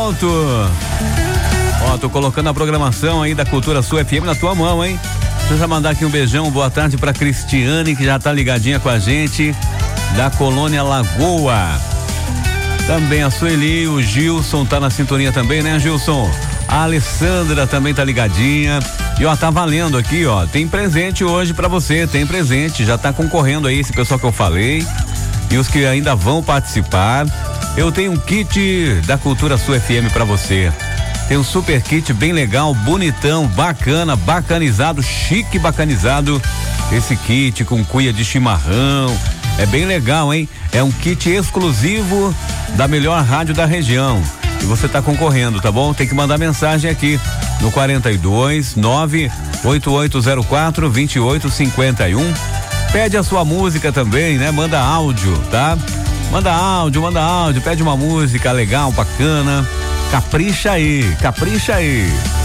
pronto. Ó, tô colocando a programação aí da Cultura Sul FM na tua mão, hein? Deixa eu mandar aqui um beijão, boa tarde pra Cristiane, que já tá ligadinha com a gente, da Colônia Lagoa. Também a Sueli, o Gilson tá na sintonia também, né, Gilson? A Alessandra também tá ligadinha. E ó, tá valendo aqui, ó, tem presente hoje pra você, tem presente, já tá concorrendo aí esse pessoal que eu falei e os que ainda vão participar. Eu tenho um kit da Cultura Sul FM pra você. Tem um super kit bem legal, bonitão, bacana, bacanizado, chique bacanizado. Esse kit com cuia de chimarrão, é bem legal, hein? É um kit exclusivo da melhor rádio da região. E você tá concorrendo, tá bom? Tem que mandar mensagem aqui no 42 98804 2851. Pede a sua música também, né? Manda áudio, tá? Manda áudio, pede uma música legal, bacana. Capricha aí, capricha aí.